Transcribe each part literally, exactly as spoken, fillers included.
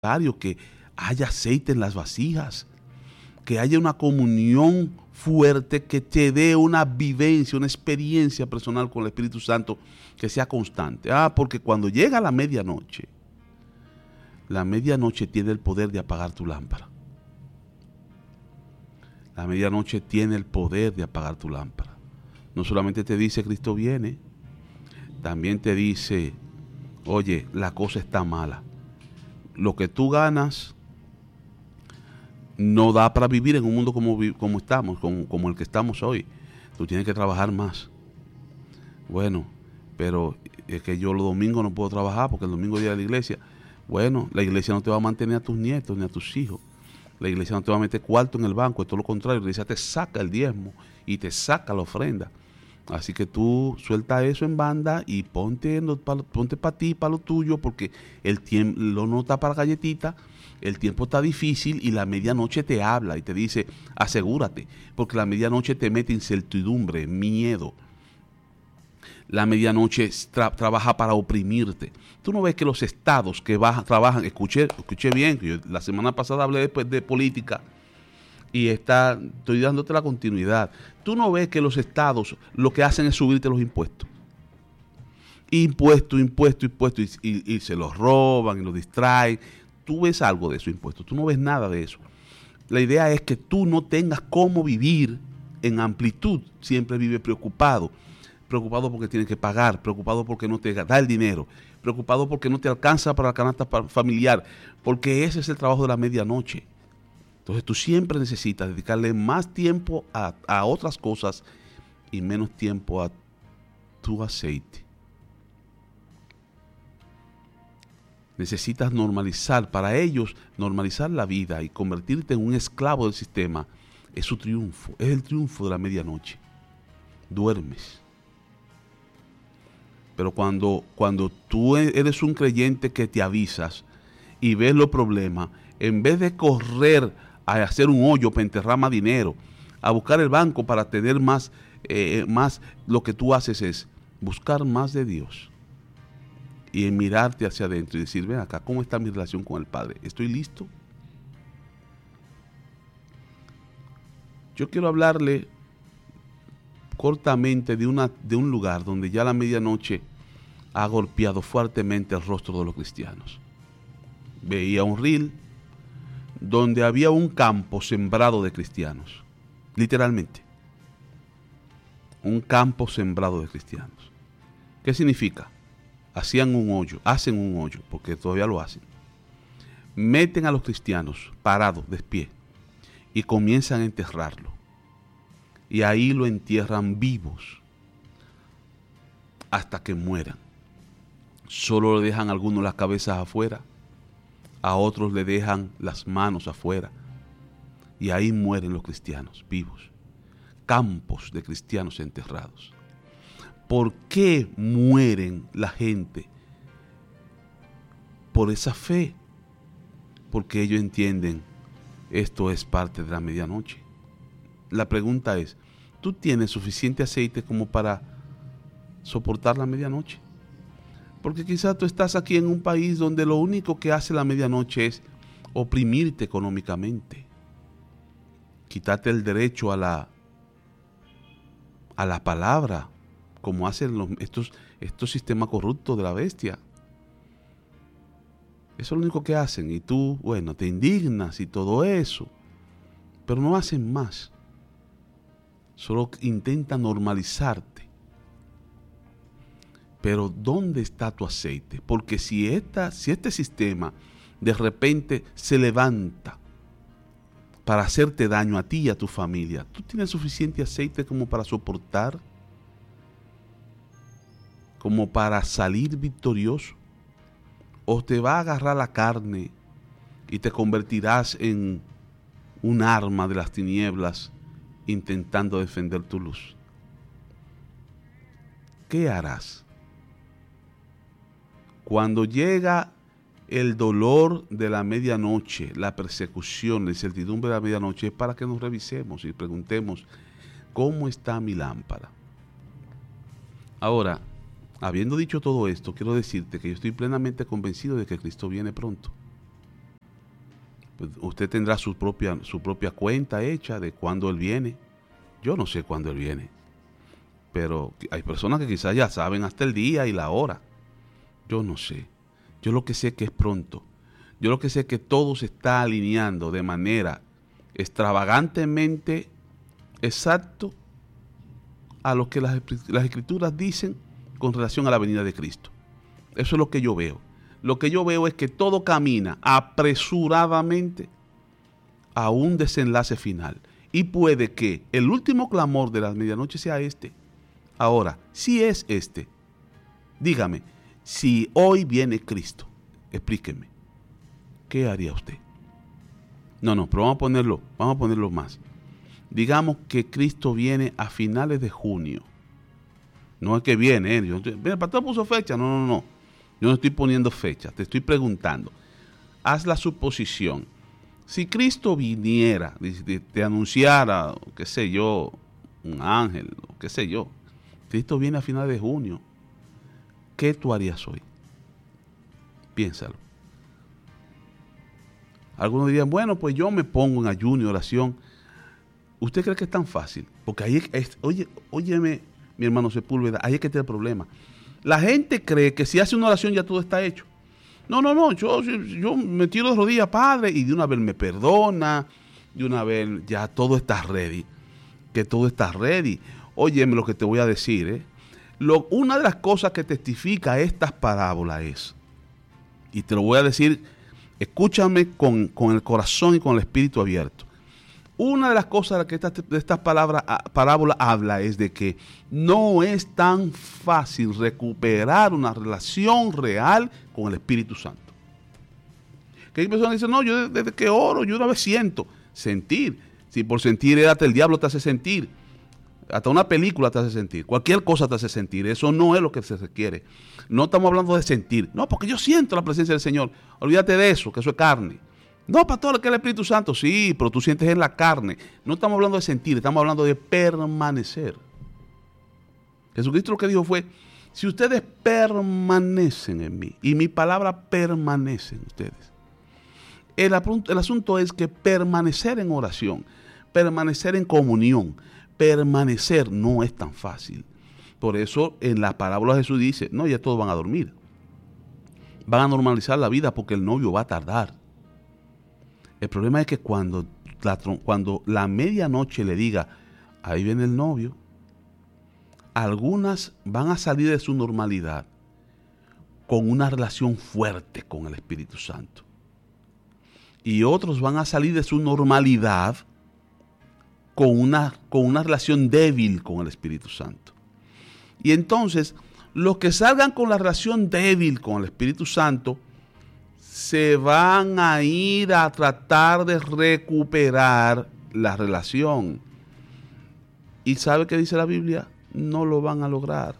necesario que haya aceite en las vasijas, que haya una comunión fuerte que te dé una vivencia, una experiencia personal con el Espíritu Santo que sea constante. Ah, porque cuando llega la medianoche, la medianoche tiene el poder de apagar tu lámpara. La medianoche tiene el poder de apagar tu lámpara. No solamente te dice Cristo viene, también te dice, oye, la cosa está mala. Lo que tú ganas no da para vivir en un mundo como, como estamos, como, como el que estamos hoy. Tú tienes que trabajar más. Bueno, pero es que yo los domingos no puedo trabajar porque el domingo es día de la iglesia. Bueno, la iglesia no te va a mantener a tus nietos ni a tus hijos. La iglesia no te va a meter cuarto en el banco, es todo lo contrario. La iglesia te saca el diezmo y te saca la ofrenda. Así que tú suelta eso en banda y ponte, ponte para ti, para lo tuyo, porque el tiempo no está para galletita, el tiempo está difícil y la medianoche te habla y te dice, asegúrate, porque la medianoche te mete incertidumbre, miedo. La medianoche tra trabaja para oprimirte. Tú no ves que los estados que bajan, trabajan, escuché, escuché bien, yo la semana pasada hablé después de política y está, estoy dándote la continuidad. Tú no ves que los estados lo que hacen es subirte los impuestos. Impuesto, impuesto, impuesto, y, y, y se los roban y los distraen. Tú ves algo de esos impuestos, tú no ves nada de eso. La idea es que tú no tengas cómo vivir en amplitud, siempre vive preocupado. Preocupado porque tienes que pagar, preocupado porque no te da el dinero, preocupado porque no te alcanza para la canasta familiar, porque ese es el trabajo de la medianoche. Entonces tú siempre necesitas dedicarle más tiempo a, a otras cosas y menos tiempo a tu aceite. Necesitas normalizar, para ellos normalizar la vida y convertirte en un esclavo del sistema es su triunfo, es el triunfo de la medianoche. Duermes. Pero cuando, cuando tú eres un creyente que te avisas y ves los problemas, en vez de correr a hacer un hoyo para enterrar más dinero, a buscar el banco para tener más, eh, más, lo que tú haces es buscar más de Dios y en mirarte hacia adentro y decir, ven acá, ¿cómo está mi relación con el Padre? ¿Estoy listo? Yo quiero hablarle cortamente de, una, de un lugar donde ya la medianoche ha golpeado fuertemente el rostro de los cristianos. Veía un reel donde había un campo sembrado de cristianos, literalmente, un campo sembrado de cristianos. ¿Qué significa? Hacían un hoyo, hacen un hoyo, porque todavía lo hacen. Meten a los cristianos parados, de pie, y comienzan a enterrarlo. Y ahí lo entierran vivos hasta que mueran. Solo le dejan a algunos las cabezas afuera, a otros le dejan las manos afuera. Y ahí mueren los cristianos vivos. Campos de cristianos enterrados. ¿Por qué mueren la gente? Por esa fe. Porque ellos entienden, esto es parte de la medianoche. La pregunta es, ¿tú tienes suficiente aceite como para soportar la medianoche? Porque quizás tú estás aquí en un país donde lo único que hace la medianoche es oprimirte económicamente, quitarte el derecho a la, a la palabra, como hacen los, estos, estos sistemas corruptos de la bestia. Eso es lo único que hacen y tú, bueno, te indignas y todo eso, pero no hacen más. Solo intentan normalizarte. Pero ¿dónde está tu aceite? Porque si, esta, si este sistema de repente se levanta para hacerte daño a ti y a tu familia, ¿tú tienes suficiente aceite como para soportar? ¿Como para salir victorioso? ¿O te va a agarrar la carne y te convertirás en un arma de las tinieblas intentando defender tu luz? ¿Qué harás? Cuando llega el dolor de la medianoche, la persecución, la incertidumbre de la medianoche, es para que nos revisemos y preguntemos, ¿cómo está mi lámpara? Ahora, habiendo dicho todo esto, quiero decirte que yo estoy plenamente convencido de que Cristo viene pronto. Usted tendrá su propia, su propia cuenta hecha de cuándo Él viene. Yo no sé cuándo Él viene. Pero hay personas que quizás ya saben hasta el día y la hora. Yo no sé. Yo lo que sé es que es pronto. Yo lo que sé es que todo se está alineando de manera extravagantemente exacto a lo que las, las Escrituras dicen con relación a la venida de Cristo. Eso es lo que yo veo. Lo que yo veo es que todo camina apresuradamente a un desenlace final. Y puede que el último clamor de la medianoche sea este. Ahora, si es este, dígame, si hoy viene Cristo, explíqueme, ¿qué haría usted? No, no, pero vamos a ponerlo, vamos a ponerlo más. Digamos que Cristo viene a finales de junio. No es que viene, ¿eh? Yo, el pastor puso fecha. No, no, no. Yo no estoy poniendo fecha. Te estoy preguntando. Haz la suposición. Si Cristo viniera, te, te anunciara, qué sé yo, un ángel, qué sé yo. Cristo viene a finales de junio. ¿Qué tú harías hoy? Piénsalo. Algunos dirían, bueno, pues yo me pongo en ayuno y oración. ¿Usted cree que es tan fácil? Porque ahí es, oye, óyeme, mi hermano Sepúlveda, ahí es que está el problema. La gente cree que si hace una oración ya todo está hecho. No, no, no, yo, yo me tiro de rodillas, Padre, y de una vez me perdona, de una vez ya todo está ready, que todo está ready. Óyeme lo que te voy a decir, ¿eh? Lo, una de las cosas que testifica estas parábolas es, y te lo voy a decir, escúchame con, con el corazón y con el espíritu abierto. Una de las cosas de que estas, de estas palabras, parábolas habla es de que no es tan fácil recuperar una relación real con el Espíritu Santo. Que hay personas que dicen, no, yo desde, desde que oro, yo una vez siento. Sentir. Si por sentir hasta el diablo te hace sentir. Hasta una película te hace sentir. Cualquier cosa te hace sentir. Eso no es lo que se requiere. No estamos hablando de sentir. No, porque yo siento la presencia del Señor. Olvídate de eso, que eso es carne. No, pastor, que es el Espíritu Santo. Sí, pero tú sientes en la carne. No estamos hablando de sentir, estamos hablando de permanecer. Jesucristo lo que dijo fue, si ustedes permanecen en mí, y mi palabra permanece en ustedes. El, el asunto es que permanecer en oración, permanecer en comunión, permanecer no es tan fácil. Por eso en la parábola Jesús dice, no, ya todos van a dormir. Van a normalizar la vida porque el novio va a tardar. El problema es que cuando la, cuando la medianoche le diga, ahí viene el novio, algunas van a salir de su normalidad con una relación fuerte con el Espíritu Santo. Y otros van a salir de su normalidad con una, con una relación débil con el Espíritu Santo. Y entonces, los que salgan con la relación débil con el Espíritu Santo, se van a ir a tratar de recuperar la relación. ¿Y sabe qué dice la Biblia? No lo van a lograr.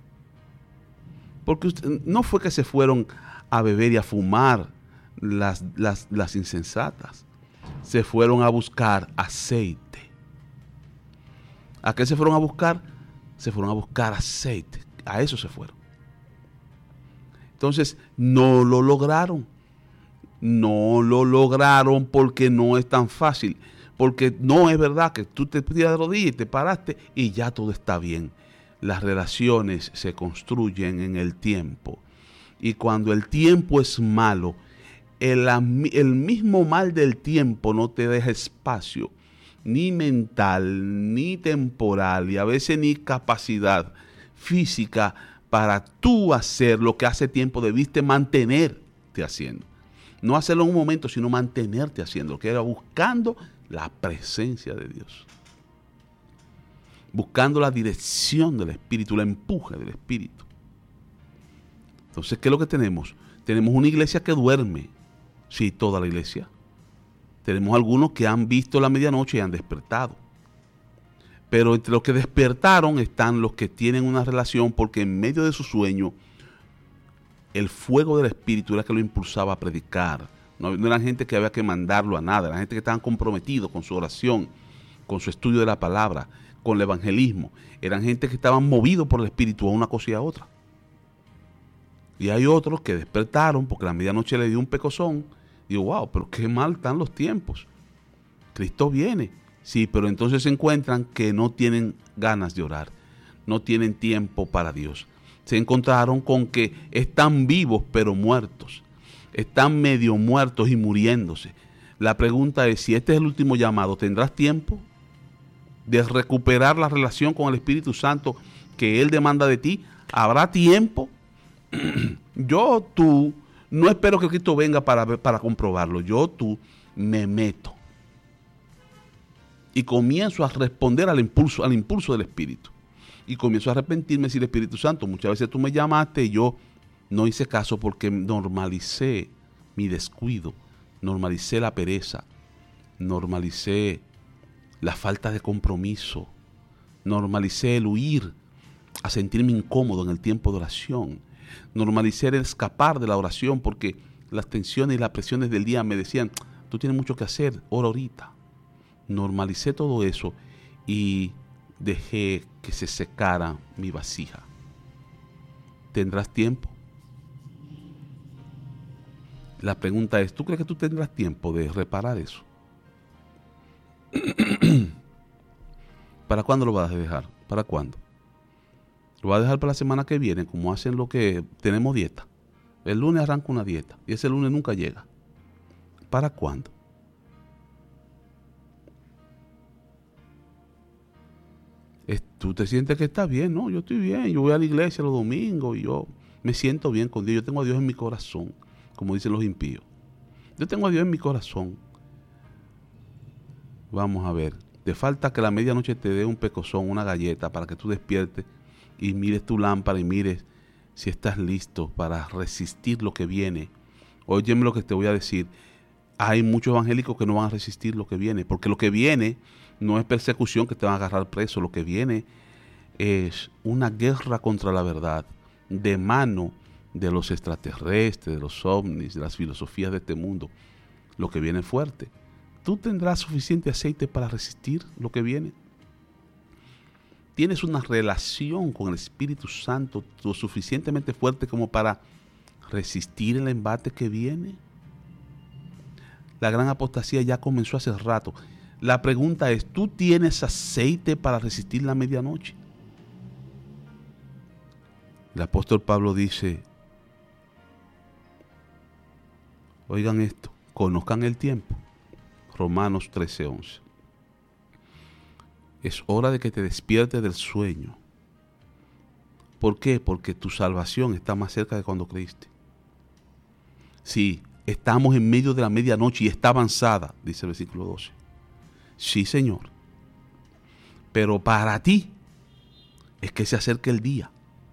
Porque usted, no fue que se fueron a beber y a fumar las, las, las insensatas. Se fueron a buscar aceite. ¿A qué se fueron a buscar? Se fueron a buscar aceite. A eso se fueron. Entonces, no lo lograron. No lo lograron porque no es tan fácil. Porque no es verdad que tú te tiras de rodillas y te paraste y ya todo está bien. Las relaciones se construyen en el tiempo. Y cuando el tiempo es malo, el, el mismo mal del tiempo no te deja espacio, ni mental, ni temporal, y a veces ni capacidad física para tú hacer lo que hace tiempo debiste mantenerte haciendo. No hacerlo en un momento, sino mantenerte haciendo, que era buscando la presencia de Dios. Buscando la dirección del Espíritu, la empuje del Espíritu. Entonces, ¿qué es lo que tenemos? Tenemos una iglesia que duerme. Sí, toda la iglesia. Tenemos algunos que han visto la medianoche y han despertado. Pero entre los que despertaron están los que tienen una relación porque en medio de su sueño el fuego del Espíritu era que lo impulsaba a predicar. No, no eran gente que había que mandarlo a nada, eran gente que estaban comprometidos con su oración, con su estudio de la palabra, con el evangelismo. Eran gente que estaban movidos por el Espíritu a una cosa y a otra. Y hay otros que despertaron porque la medianoche le dio un pecozón, Digo, wow, pero qué mal están los tiempos. Cristo viene. Sí, pero entonces se encuentran que no tienen ganas de orar, no tienen tiempo para Dios. Se encontraron con que están vivos pero muertos, están medio muertos y muriéndose. La pregunta es, si este es el último llamado, ¿tendrás tiempo de recuperar la relación con el Espíritu Santo que Él demanda de ti? ¿Habrá tiempo? Yo, tú, no espero que Cristo venga para, para comprobarlo. Yo, tú, me meto y comienzo a responder al impulso, al impulso del Espíritu. Y comienzo a arrepentirme y decir, Espíritu Santo, muchas veces tú me llamaste y yo no hice caso porque normalicé mi descuido, normalicé la pereza, normalicé la falta de compromiso, normalicé el huir a sentirme incómodo en el tiempo de oración, normalicé el escapar de la oración porque las tensiones y las presiones del día me decían, tú tienes mucho que hacer, ora ahorita. Normalicé todo eso y dejé que se secara mi vasija. ¿Tendrás tiempo? La pregunta es, ¿tú crees que tú tendrás tiempo de reparar eso? ¿Para cuándo lo vas a dejar? ¿Para cuándo? ¿Lo vas a dejar para la semana que viene, como hacen lo que tenemos dieta? El lunes arranca una dieta y ese lunes nunca llega. ¿Para cuándo? Tú te sientes que estás bien, ¿no? Yo estoy bien, yo voy a la iglesia los domingos y yo me siento bien con Dios. Yo tengo a Dios en mi corazón, como dicen los impíos. Yo tengo a Dios en mi corazón. Vamos a ver, te falta que a la medianoche te dé un pecozón, una galleta, para que tú despiertes y mires tu lámpara y mires si estás listo para resistir lo que viene. Óyeme lo que te voy a decir. Hay muchos evangélicos que no van a resistir lo que viene, porque lo que viene no es persecución que te van a agarrar preso, lo que viene es una guerra contra la verdad de mano de los extraterrestres, de los ovnis, de las filosofías de este mundo. Lo que viene es fuerte. ¿Tú tendrás suficiente aceite para resistir lo que viene? ¿Tienes una relación con el Espíritu Santo lo suficientemente fuerte como para resistir el embate que viene? La gran apostasía ya comenzó hace rato. La pregunta es, ¿tú tienes aceite para resistir la medianoche? El apóstol Pablo dice, oigan esto, conozcan el tiempo. Romanos trece once. Es hora de que te despiertes del sueño. ¿Por qué? Porque tu salvación está más cerca de cuando creíste. Sí, estamos en medio de la medianoche y está avanzada, dice el versículo doce. Sí, Señor. Pero para ti es que se acerca el día.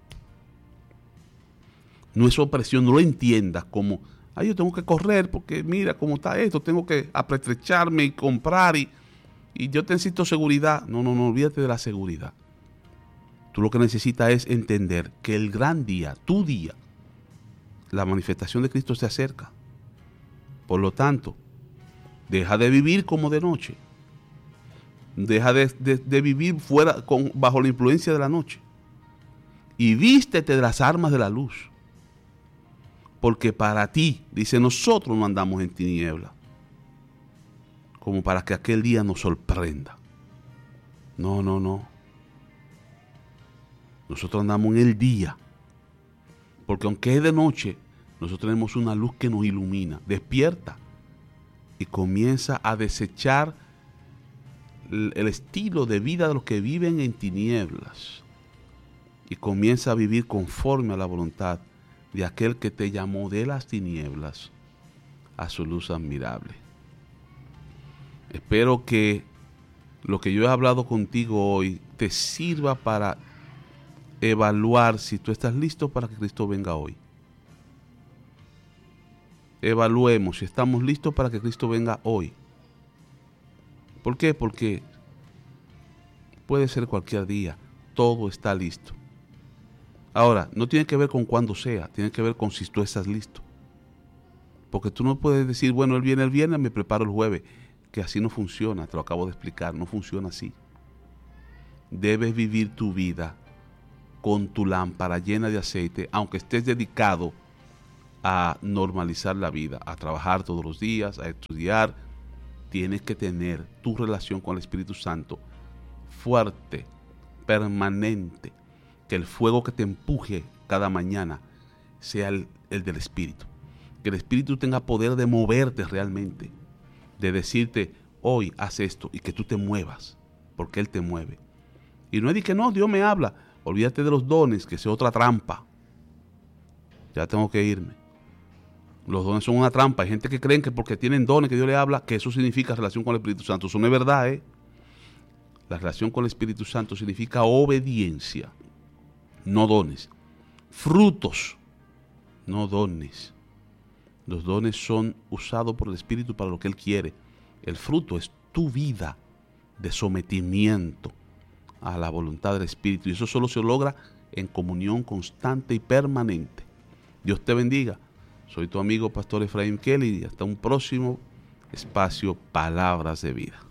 No es opresión, no lo entiendas como, ay, yo tengo que correr porque mira cómo está esto, tengo que apretrecharme y comprar y, y yo necesito seguridad. No, no, no, olvídate de la seguridad. Tú lo que necesitas es entender que el gran día, tu día, la manifestación de Cristo se acerca. Por lo tanto, deja de vivir como de noche. Deja de, de, de vivir fuera con, bajo la influencia de la noche. Y vístete de las armas de la luz. Porque para ti, dice, nosotros no andamos en tinieblas. Como para que aquel día nos sorprenda. No, no, no. Nosotros andamos en el día. Porque aunque es de noche, nosotros tenemos una luz que nos ilumina. Despierta. Y comienza a desechar el estilo de vida de los que viven en tinieblas y comienza a vivir conforme a la voluntad de aquel que te llamó de las tinieblas a su luz admirable. Espero que lo que yo he hablado contigo hoy te sirva para evaluar si tú estás listo para que Cristo venga hoy. Evaluemos si estamos listos para que Cristo venga hoy. ¿Por qué? Porque puede ser cualquier día, todo está listo. Ahora, no tiene que ver con cuándo sea, tiene que ver con si tú estás listo. Porque tú no puedes decir, bueno, él viene el viernes, me preparo el jueves, que así no funciona, te lo acabo de explicar, no funciona así. Debes vivir tu vida con tu lámpara llena de aceite, aunque estés dedicado a normalizar la vida, a trabajar todos los días, a estudiar. Tienes que tener tu relación con el Espíritu Santo fuerte, permanente, que el fuego que te empuje cada mañana sea el, el del Espíritu, que el Espíritu tenga poder de moverte realmente, de decirte, hoy haz esto, y que tú te muevas, porque Él te mueve. Y no es de que no, Dios me habla, olvídate de los dones, que es otra trampa. Ya tengo que irme. Los dones son una trampa. Hay gente que creen que porque tienen dones que Dios le habla, que eso significa relación con el Espíritu Santo. Eso no es verdad, ¿eh? La relación con el Espíritu Santo significa obediencia, no dones. Frutos, no dones. Los dones son usados por el Espíritu para lo que Él quiere. El fruto es tu vida de sometimiento a la voluntad del Espíritu. Y eso solo se logra en comunión constante y permanente. Dios te bendiga. Soy tu amigo Pastor Efraín Kelly y hasta un próximo espacio Palabras de Vida.